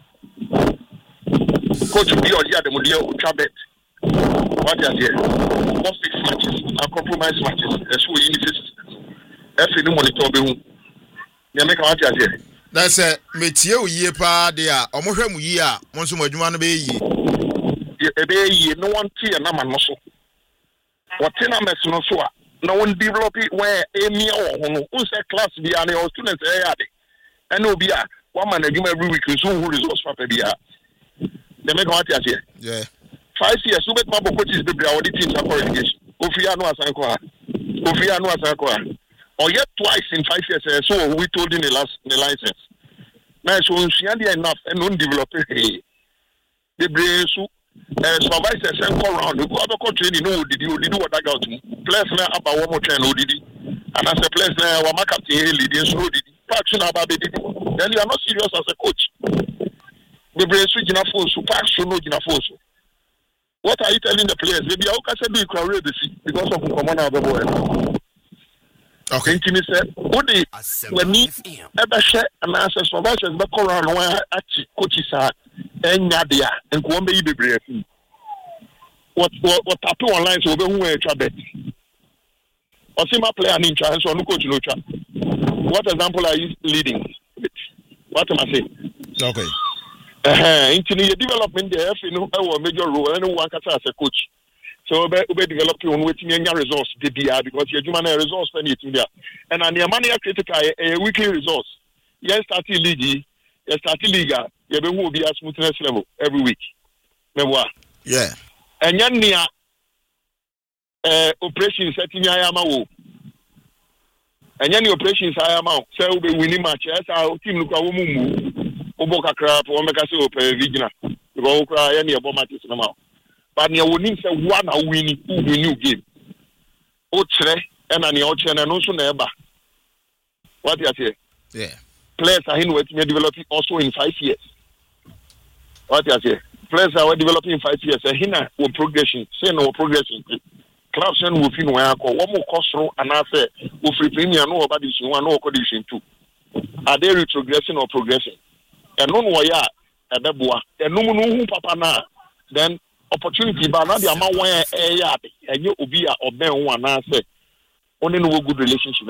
Speaker 6: Coach be or Gia the Mudia Chabet. What are here? Most 6 matches are compromise matches. That's who you need. That's the monitor be. They make what are here.
Speaker 2: That's a metie ye pa de a omohwɛ mu yi a mo nso mo adwuma no be yi
Speaker 6: no one tea na ma no so what na mes no so a no one develop it where emi o ho no say class bi an your students e ya de and obi a one man adwuma every week so who results papa bi a they make what are here.
Speaker 2: Yeah,
Speaker 6: 5 years so bet my coaches be bra audit teams for relegation ofia no asan ko a or yet twice in 5 years, so we told in the license. Now, so she had enough and don't develop it. The brain so supervisors and call around. You go to training, no, did you what I got to? Players now about one more train, did he? And as a player now, one mark up the leading, so did he? Paction about it. Then you are not serious as a coach. The brain switch enough for so pack, so no enough for so. What are you telling the players? Maybe I can say because of the common of the boy.
Speaker 2: Okay.
Speaker 6: Intimate said, "Woody, when me ever share an answer for us as the Koran where coaches are and Nadia and Kwame be brave. What tattoo online so who are trouble? Or see my player in chance or no coach no chat. What example are you leading with? What am I saying?
Speaker 2: Okay.
Speaker 6: Into development there, you know, our major role and one can as a coach. So we develop on waiting your results because your human results when it's in there. And on your money critical a weekly results. Yes, starting league, you will be a smoothness level every week.
Speaker 2: Yeah.
Speaker 6: And yan near operation setting Yamawo. And yan operations I am out. So we winning match. Yes, our team look at Mumu, Oboka crap, or Mecasio Vigina. We go cry any about matches in the mouth. But you will need one a winning new game. Otre and an ocean and also never. What you say?
Speaker 2: Yeah.
Speaker 6: Players are in with me developing also in 5 years. What you say? Players are developing in 5 years. A hina will progression. Say no progression. Clubs and will feel where I call one more cost and I say, will free premium no about this one or condition too. Are they retrogression or progression? And no one ya at the bois. And no one papa na then. Opportunity, but not the amount where and you will be a ben one answer. Only no good relationship.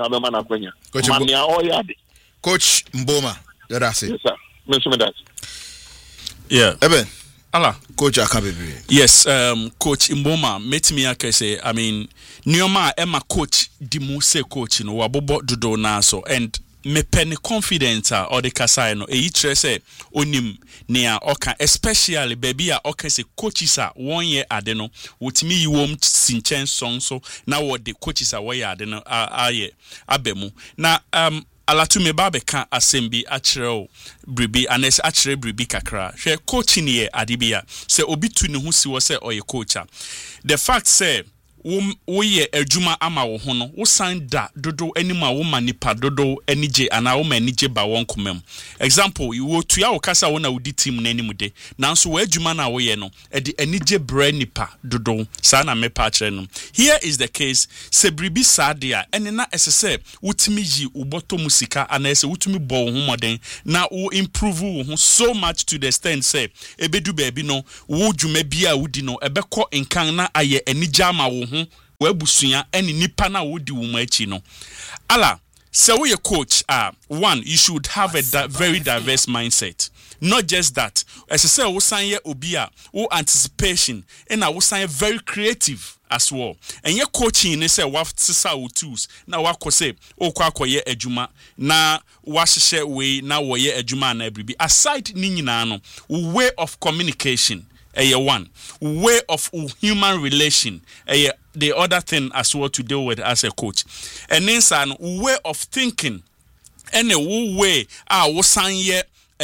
Speaker 2: Coach Mboma, that's it.
Speaker 6: Yes, sir. Mention that.
Speaker 5: Yeah.
Speaker 2: Eben.
Speaker 5: Allah.
Speaker 2: Coach Akabebi.
Speaker 5: Yes, Coach Mboma, met me say, I mean, Nioma Emma coach Dimuse coach, no, Wabobo Dudo Naso, and me penny confident or the Kasano, e say onim near oka, especially baby a oka say coaches are 1 year adeno, with me you won't sinchen song so now what the coaches are way adeno aye abemu. Now alatu me babe kan asembi achero bribi anes achre bribi kakra. She coaching ye adibia say obi tu ne hu si wo say oye coacher. The fact say woyɛ adwuma ama wo ho no wo san da dodo anim a wo manipa dodo anije ana wo manije ba won komam example wo tua wo kasa wo na wo di team na anim de nanso wo adwuma na wo ye no e de anije bra nipa dodo sa na me pa kire no here is the case se bribi sadia ene na esese wutimi yi uboto musika ana ese wutumi bo wo ho moden na wo improve wo ho so much to the extent say ebedu baabi no wo dwuma bia wudi no ebekọ nkan na aye anije ama wo ho wabusua eni nipa na wodi wo machi no ala so we a coach one you should have a very diverse mindset. Not just that, as I say wo sanye obia wo anticipation and wo sanye very creative as well. And your coaching is say wa sisa wo tools na wa ko say o kwa akoye adwuma na wa hye we na wo ye adwuma na bribi aside ni nyina no way of communication one way of human relation the other thing as well to deal with as a coach and then san way of thinking and a way wo sanye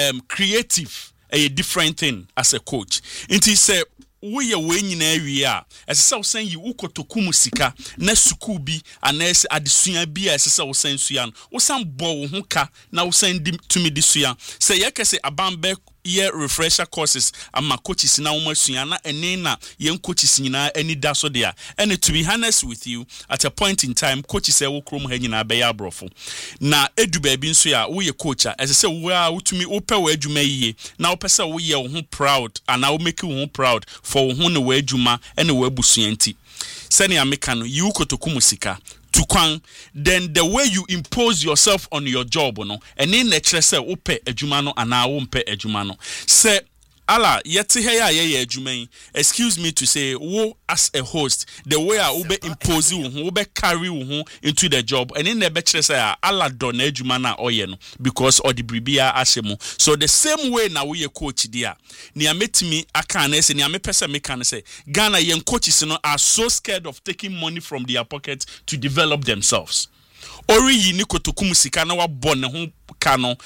Speaker 5: creative a different thing as a coach. Inti say we ye we nyina awie a esesa wo san yi ukotoku musika na suku bi anese adesua bi a esesa wo san sua no wo san bo wo ho ka na wo san di tumi di sua say ye kese abambe ye refresher courses ama coaches na wo masua na ene na ye coaches nyina ani da so dia and to be honest with you at a point in time coaches e wo krom ha nyina be ya brofo na edu ba bi nso ya wo ye coach a esesa wo a wotumi wo pe wo adwuma yiye na wo pese wo ye wo ho proud and wo make wo ho proud for wo ho ne wo adwuma ene wo abusua nti sene ameka no yi ukotoku musika tukwan then the way you impose yourself on your job no ene na kire se wo pe adwuma no ana wo mpe adwuma no se ala yete he ya ye adwuma yi excuse me to say wo as a host the way I will be impose wo ho wo be carry wo ho into the job ene na be kire se ala do na adwuma na oye no because all the bribia asemu so the same way na we coach dia ni ametimi aka na se ni amepese meka na say Ghana yen coaches no are so scared of taking money from their pocket to develop themselves ori yi ni kotoku musika na wabɔ ne ho kano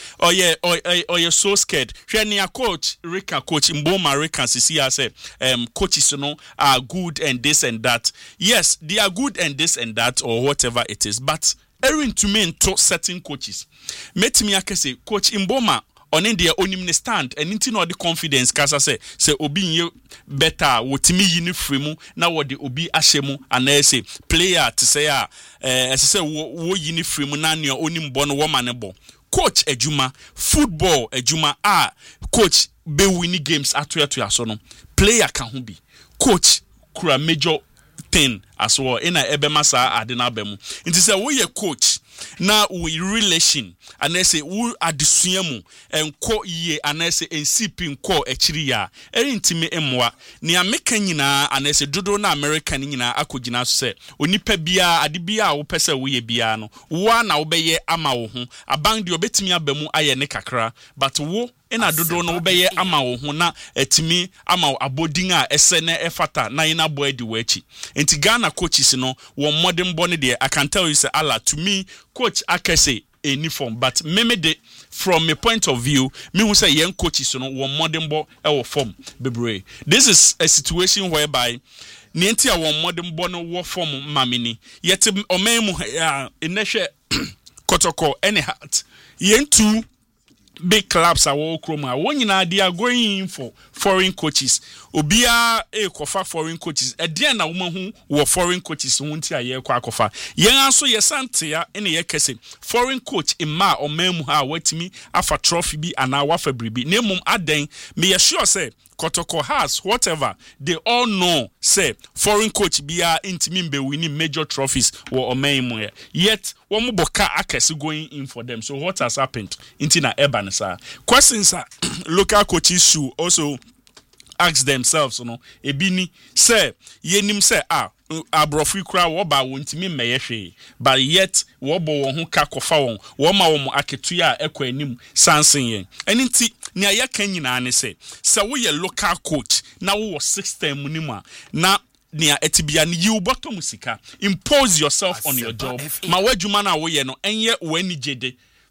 Speaker 5: oye so scared hwe ni a coach Mboma Rika sisi say coaches no are good and this and that yes they are good and this and that or whatever it is but erin to me to certain coaches metimi akese coach Mboma on India onim ne stand and into no the confidence kasa say obi nye better wotimi yini free na wo de obi ahyemu ana say player to say say wo yini free mu na ne onim bo no wo ma ne bo coach adwuma football adwuma coach be winning games atoyato aso no player ka ho bi coach kura major thing as well in a ebemasa adena bemu nti say wo ye coach na we relation anese wo adesua mu enko ye anese ncp nko akiri ya erintimi emwa ne ameka nyina anese dodo na American nyina akogina so se onipa bia ade bia wo pese wo ye bia no wo na wo beye ama wo ho aban de obetimi abamu aye ne kakra but wo ina dodo no wo beye ama wo ho na etimi ama abodin a ese na efata na ina boy di wachi enti Ghana coaches no wo modern born there I can tell you say Allah to me coach akese any form but me de from a point of view me who say young coaches no wo modern bo e wo form bebre this is a situation whereby nienti a wo modern bo no wo form mamini yet omemu enehwe kotoko any heart yentu big clubs are all chroma when they are going in for foreign coaches obia kofa foreign coaches e na woman who foreign coaches wonti aye kwa kofa yen aso yesante ya ene ye kese foreign coach imma o memu ha watimi afa trophy bi ana wafa bribi nemum aden me ye sure say Kotoko has whatever they all know say foreign coach bia intimi mbe winning major trophies or omemu yet one boka akesi going in for them so what has happened intina urban sir questions are local coaches should also ask themselves ebini say yenim say abrofri kra wo ba wontimi meyehwe but yet wo bo wo ho ka kofa won wo ma wo aketua ekwa anim sansen yen eninti ni ayaka nyina ne say wo ye local coach na wo system munima na nia etibia ni you bottom sika impose yourself on your job ma wadwuma na wo ye no enye wani jede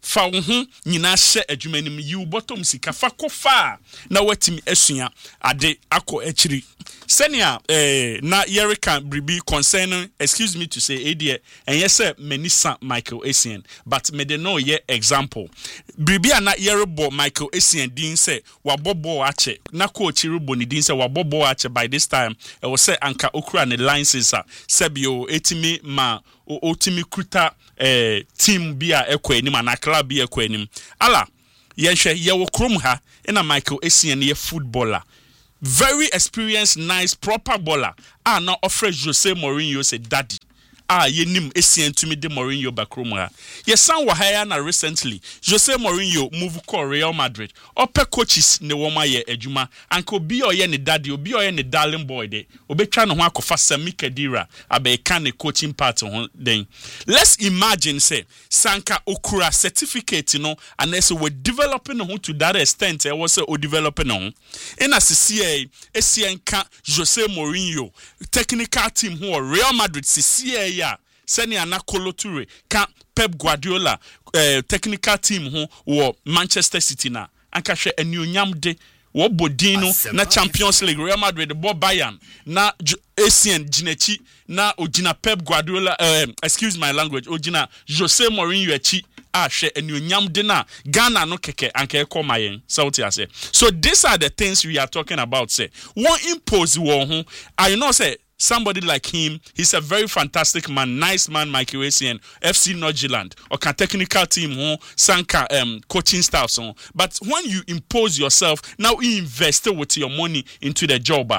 Speaker 5: fa wo ho nyina hye adwuma nim yi bottom sika fa ko fa na watimi asua ade akọ akiri senia na Yerika bribi concerning excuse me to say edie enye say menisa Michael Essien but me de no ye example bribi na Yerebo Michael Essien din say wabobo ache na coach Rubo ni din say wabobo ache by this time e will say anka okura ne license sebio etimi ma otimi kuta team bia ekwanim na club bia ekwanim ala yehwe ye wo krom ha na Michael Essien ye footballer very experienced nice proper baller now offer Jose Mourinho say daddy yenim Essien to me de Mourinho backroom ha yes san wa hire na recently Jose Mourinho move to Real Madrid ope coaches ne woma ye adwuma anka obi oye ne daddy obi oye ne darling boy de obetwa ne ho akofa Sami Khedira abeka ne coaching part ho den let's imagine say sanka okura certificate no unless we developing ho to that extent e was o developing ho in as Essien ka Jose Mourinho technical team who Real Madrid CCA ya seni ana Kolo Toure ka Pep Guardiola technical team who wo Manchester City na anka hwe anuonyam de wo bodino na Champions League Real Madrid bo Bayern na Essien ginechi na ogina Pep Guardiola excuse my language ogina Jose Mourinho achi hwe anuonyam de na Ghana no keke anka ekomayen South Asia. So these are the things we are talking about say one impose wo ho I know say somebody like him, he's a very fantastic man, nice man, Michael Essien, FC Nordjylland, or can technical team who sanka coaching staff so. But when you impose yourself, now you invest with your money into the job.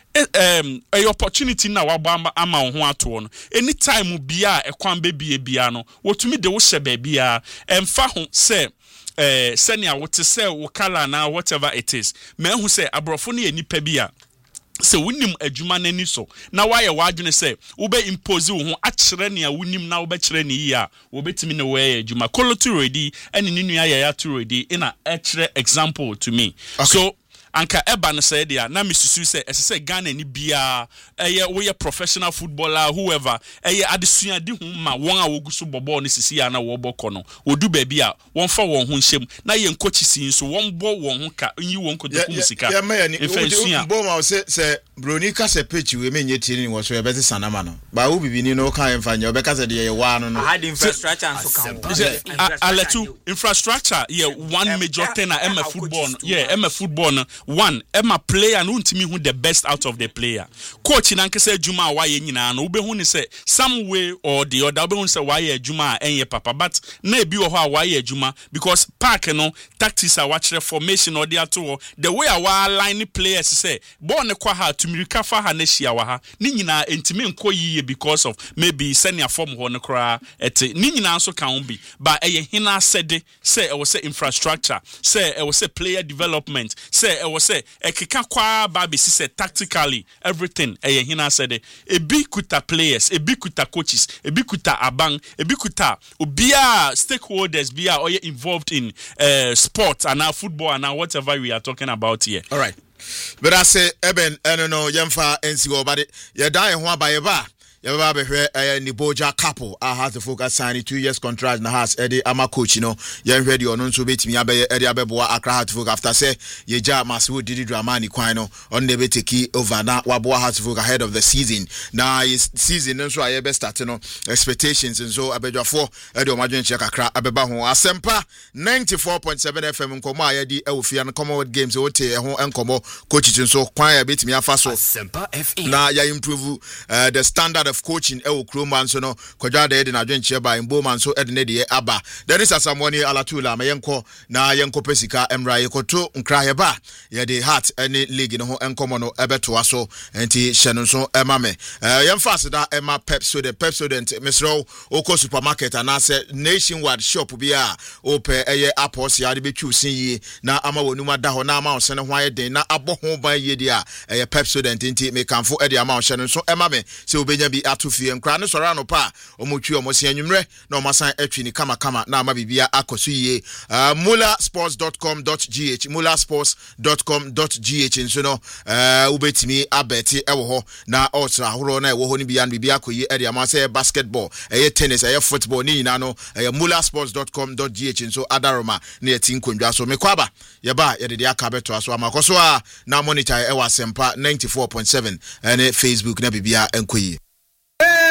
Speaker 5: A opportunity now ama ho ato no anytime bia ekwan be bia no wotumi de wo hye ba bia emfa ho se senia wote se wo kala na whatever it is me hu se abrofo ne nipa bia se wunim adwuma nani so na waye wadwene se wo be impose wo ho akyere ne a wunim na wo be kyere ne yi a wo betimi ne waye adwuma Kolo Toure di ene ne nua ya Toure di ina akyere example to me okay. So anka eba no say dia na misusu say ese Ghana ni bia we professional footballer whoever adesua di hu ma won a woguso bobo no sisi ya na wo bokọ no odu ba bia won fa won ho nhyem na ye nkochisi nso won bo won ho ka nyi won kodoku musika
Speaker 2: e bo ma say broni ka se page we menye tiri ni wo so e beti sanama no ba wo bibini no kan emfanya we ka se de ye wa no
Speaker 4: had infrastructure and so kan
Speaker 5: aletu infrastructure one major thing na football football no one Emma player no ntimi hu the best out of the player coach na nkese adwuma wa ye nyina no obehu ni say some way or the other obehu say wa ye adwuma enye papa but na ebi wo ho a wa ye adwuma because park no tactics a watch formation or the ato the way our line players say ball ne kwa ha tumirika fa ha na hia wa ha ni nyina ntimi nko yiye because of maybe senior form ho ne kra ete ni nyina so kan bi ba eye hina sede say e wo say infrastructure say e wo say player development say was say ekeka kwa ba be say tactically everything hina said ebi kuta players ebi kuta coaches ebi kuta abang ebi kuta obia stakeholders bia or involved in sport and football and whatever we are talking about here.
Speaker 2: All right, but I say eben no yemfa ensi wo bade ye dan ho abaye ba Yaba behwe Niboja couple has the focus signing 2 years contract na has Eddie ama coach no yen hwe de ono nso betimi abe Eddie abeboa Accra Heartful after say yeja Masiwo Didi Dramani kwan no on the beteki over na waboa Heartful ahead of the season na season nso aye be start no expectations nso abedwafo Eddie omadwen che kakra abeba ho Asempa 94.7 FM nkomo aye di ewofia no Commonwealth Games wote ho enkomo coach nso kwan ya betimi afa so
Speaker 3: Asempa FM
Speaker 2: na ya improve the standard of coaching Kroma so no Kojada Eden Adwenche ba Mboma so Edne de aba there is asamoni alatula mayenko na yenko pesika emra yekoto nkra heba ye de heart any league no ho enkomo no ebeto aso enti hye so emame yemfa seda ema Pepsodent misro oko supermarket and ase nationwide shop bia ope eye apples ya de betwu sin yi na ama wonuma da ho na ama osene ho ayeden na abo ho ban ye dia eye Pepsodent enti me kanfo e de ama hye so emame se obenya bi atofie nkra ne sɔre anopa ɔmotwi ɔmosia anwumre na ɔmasan atwi ni kama na ama bibia akoso yie mulasports.com.gh mulasports.com.gh nso no ubetimi abeti ewo ho na ultra horo na ewo ho ni bia bibia akoyi area ma say basketball tennis football ni nyina no mulasports.com.gh nso adaroma na yati nkondwa so mekwaba yeba yede aka beto aso amakoso a na monitor Asempa 94.7 and Facebook na bibia enkoyi